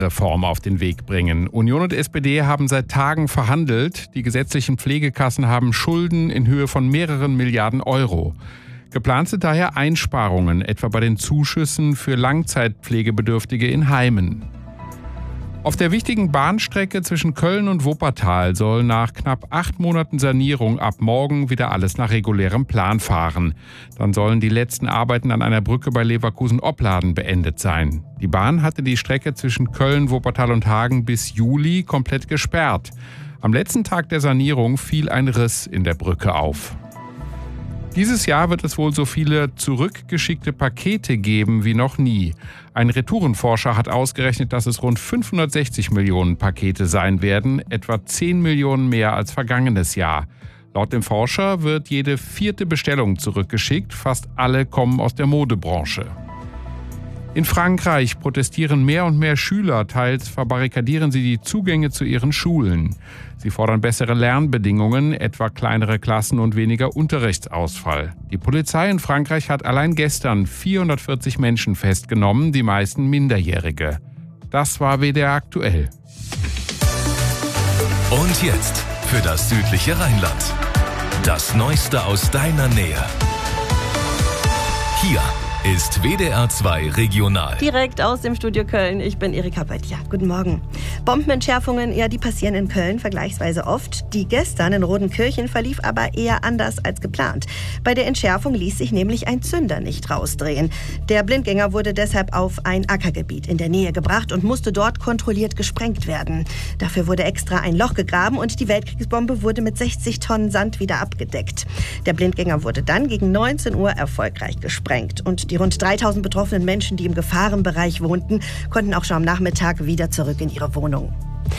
Reform auf den Weg bringen. Union und SPD haben seit Tagen verhandelt. Die gesetzlichen Pflegekassen haben Schulden in Höhe von mehreren Milliarden Euro. Geplant sind daher Einsparungen, etwa bei den Zuschüssen für Langzeitpflegebedürftige in Heimen. Auf der wichtigen Bahnstrecke zwischen Köln und Wuppertal soll nach knapp 8 Monaten Sanierung ab morgen wieder alles nach regulärem Plan fahren. Dann sollen die letzten Arbeiten an einer Brücke bei Leverkusen-Opladen beendet sein. Die Bahn hatte die Strecke zwischen Köln, Wuppertal und Hagen bis Juli komplett gesperrt. Am letzten Tag der Sanierung fiel ein Riss in der Brücke auf. Dieses Jahr wird es wohl so viele zurückgeschickte Pakete geben wie noch nie. Ein Retourenforscher hat ausgerechnet, dass es rund 560 Millionen Pakete sein werden, etwa 10 Millionen mehr als vergangenes Jahr. Laut dem Forscher wird jede 4. Bestellung zurückgeschickt, fast alle kommen aus der Modebranche. In Frankreich protestieren mehr und mehr Schüler, teils verbarrikadieren sie die Zugänge zu ihren Schulen. Sie fordern bessere Lernbedingungen, etwa kleinere Klassen und weniger Unterrichtsausfall. Die Polizei in Frankreich hat allein gestern 440 Menschen festgenommen, die meisten Minderjährige. Das war WDR aktuell. Und jetzt für das südliche Rheinland. Das Neueste aus deiner Nähe. Hier ist WDR 2 Regional. Direkt aus dem Studio Köln. Ich bin Erika Böttcher. Guten Morgen. Bombenentschärfungen, ja, die passieren in Köln vergleichsweise oft. Die gestern in Rodenkirchen verlief aber eher anders als geplant. Bei der Entschärfung ließ sich nämlich ein Zünder nicht rausdrehen. Der Blindgänger wurde deshalb auf ein Ackergebiet in der Nähe gebracht und musste dort kontrolliert gesprengt werden. Dafür wurde extra ein Loch gegraben und die Weltkriegsbombe wurde mit 60 Tonnen Sand wieder abgedeckt. Der Blindgänger wurde dann gegen 19 Uhr erfolgreich gesprengt. Und die rund 3000 betroffenen Menschen, die im Gefahrenbereich wohnten, konnten auch schon am Nachmittag wieder zurück in ihre Wohnung.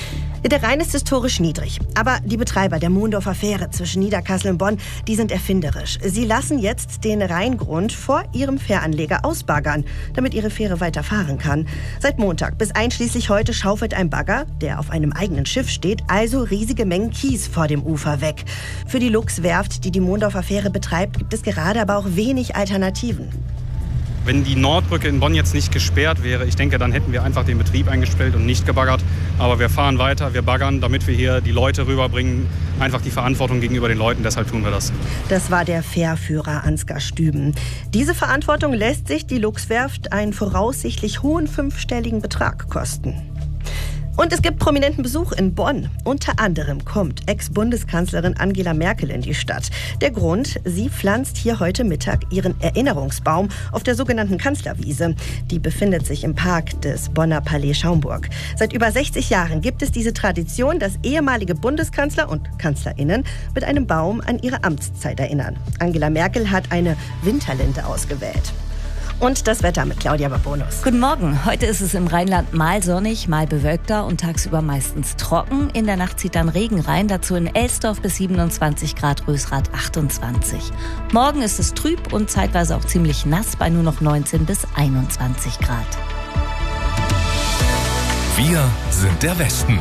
Der Rhein ist historisch niedrig, aber die Betreiber der Mondorfer Fähre zwischen Niederkassel und Bonn, die sind erfinderisch. Sie lassen jetzt den Rheingrund vor ihrem Fähranleger ausbaggern, damit ihre Fähre weiter fahren kann. Seit Montag bis einschließlich heute schaufelt ein Bagger, der auf einem eigenen Schiff steht, also riesige Mengen Kies vor dem Ufer weg. Für die Luchswerft, die die Mondorfer Fähre betreibt, gibt es gerade aber auch wenig Alternativen. Wenn die Nordbrücke in Bonn jetzt nicht gesperrt wäre, ich denke, dann hätten wir einfach den Betrieb eingestellt und nicht gebaggert. Aber wir fahren weiter, wir baggern, damit wir hier die Leute rüberbringen. Einfach die Verantwortung gegenüber den Leuten, deshalb tun wir das. Das war der Fährführer Ansgar Stüben. Diese Verantwortung lässt sich die Luchswerft einen voraussichtlich hohen 5-stelligen Betrag kosten. Und es gibt prominenten Besuch in Bonn. Unter anderem kommt Ex-Bundeskanzlerin Angela Merkel in die Stadt. Der Grund, sie pflanzt hier heute Mittag ihren Erinnerungsbaum auf der sogenannten Kanzlerwiese. Die befindet sich im Park des Bonner Palais Schaumburg. Seit über 60 Jahren gibt es diese Tradition, dass ehemalige Bundeskanzler und KanzlerInnen mit einem Baum an ihre Amtszeit erinnern. Angela Merkel hat eine Winterlinde ausgewählt. Und das Wetter mit Claudia Babonus. Guten Morgen. Heute ist es im Rheinland mal sonnig, mal bewölkter und tagsüber meistens trocken. In der Nacht zieht dann Regen rein, dazu in Elsdorf bis 27 Grad, Rösrath 28. Morgen ist es trüb und zeitweise auch ziemlich nass bei nur noch 19 bis 21 Grad. Wir sind der Westen.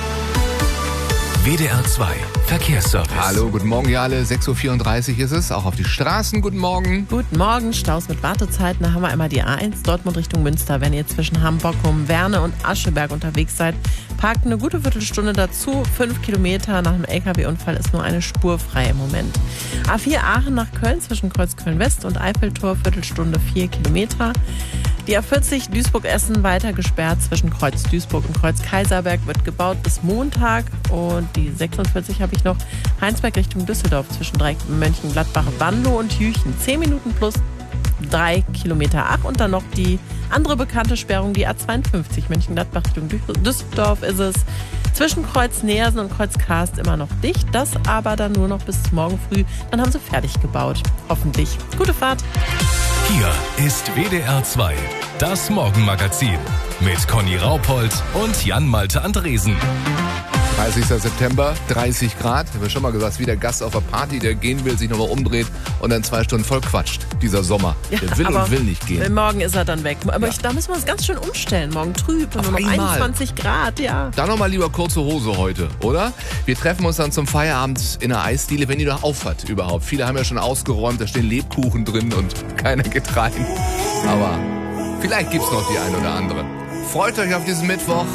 WDR 2 Verkehrsservice. Hallo, guten Morgen, ja alle. 6.34 Uhr ist es. Auch auf die Straßen, guten Morgen. Guten Morgen, Staus mit Wartezeiten. Da haben wir einmal die A1 Dortmund Richtung Münster. Wenn ihr zwischen Hamm-Bockum, Werne und Ascheberg unterwegs seid, parkt eine gute Viertelstunde dazu. 5 Kilometer nach dem LKW-Unfall ist nur eine Spur frei im Moment. A4 Aachen nach Köln zwischen Kreuz Köln-West und Eiffeltor, Viertelstunde 4 Kilometer. Die A40 Duisburg-Essen weiter gesperrt zwischen Kreuz Duisburg und Kreuz Kaiserberg, wird gebaut bis Montag. Und die 46 habe ich noch, Heinsberg Richtung Düsseldorf zwischen Mönchengladbach, Wanlo und Jüchen. 10 Minuten plus 3 Kilometer. Ach, und dann noch die andere bekannte Sperrung, die A52 Mönchengladbach Richtung Düsseldorf ist es. Zwischen Kreuz Neersen und Kreuz Karst immer noch dicht. Das aber dann nur noch bis morgen früh. Dann haben sie fertig gebaut. Hoffentlich. Gute Fahrt. Hier ist WDR 2, das Morgenmagazin mit Conny Raupold und Jan-Malte Andresen. 30. September, 30 Grad. Ich habe schon mal gesagt, wie der Gast auf der Party, der gehen will, sich nochmal umdreht und dann 2 Stunden voll quatscht. Dieser Sommer. Der will und will nicht gehen. Morgen ist er dann weg. Aber da müssen wir uns ganz schön umstellen. Morgen trüb und nur noch 21 Grad. Ja. Dann nochmal lieber kurze Hose heute, oder? Wir treffen uns dann zum Feierabend in der Eisdiele, wenn die noch auf hat überhaupt. Viele haben ja schon ausgeräumt, da stehen Lebkuchen drin und keiner geht rein. Aber vielleicht gibt's noch die ein oder andere. Freut euch auf diesen Mittwoch.